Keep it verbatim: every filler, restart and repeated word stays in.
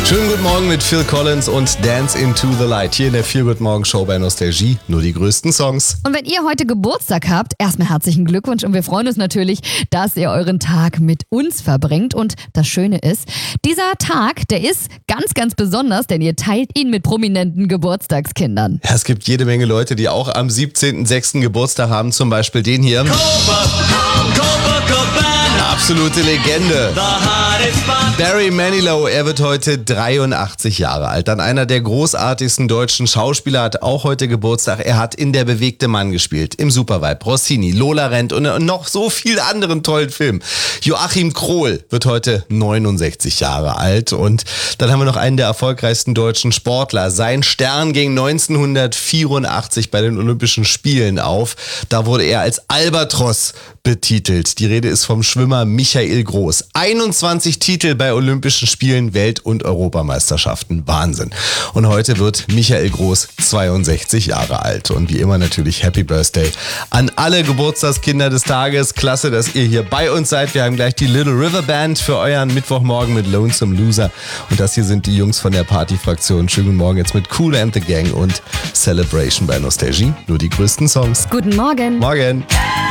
Schönen guten Morgen mit Phil Collins und Dance into the Light. Hier in der Feel Good Morgen Show bei Nostalgie. Nur die größten Songs. Und wenn ihr heute Geburtstag habt, erstmal herzlichen Glückwunsch und wir freuen uns natürlich, dass ihr euren Tag mit uns verbringt. Und das Schöne ist, dieser Tag, der ist ganz, ganz besonders, denn ihr teilt ihn mit prominenten Geburtstagskindern. Ja, es gibt jede Menge Leute, die auch am siebzehnten sechsten Geburtstag haben. Zum Beispiel den hier. Absolute Legende. Barry Manilow, er wird heute dreiundachtzig Jahre alt. Dann einer der großartigsten deutschen Schauspieler, hat auch heute Geburtstag. Er hat in Der bewegte Mann gespielt, im Supervibe, Rossini, Lola Rent und noch so vielen anderen tollen Filmen. Joachim Krohl wird heute neunundsechzig Jahre alt. Und dann haben wir noch einen der erfolgreichsten deutschen Sportler. Sein Stern ging neunzehnhundertvierundachtzig bei den Olympischen Spielen auf. Da wurde er als Albatros betitelt. Die Rede ist vom Schwimmer Michael Groß. einundzwanzig Titel bei Olympischen Spielen, Welt- und Europameisterschaften. Wahnsinn. Und heute wird Michael Groß zweiundsechzig Jahre alt. Und wie immer natürlich Happy Birthday an alle Geburtstagskinder des Tages. Klasse, dass ihr hier bei uns seid. Wir haben gleich die Little River Band für euren Mittwochmorgen mit Lonesome Loser. Und das hier sind die Jungs von der Partyfraktion. Schönen guten Morgen jetzt mit Kool and the Gang und Celebration bei Nostalgie. Nur die größten Songs. Guten Morgen. Morgen.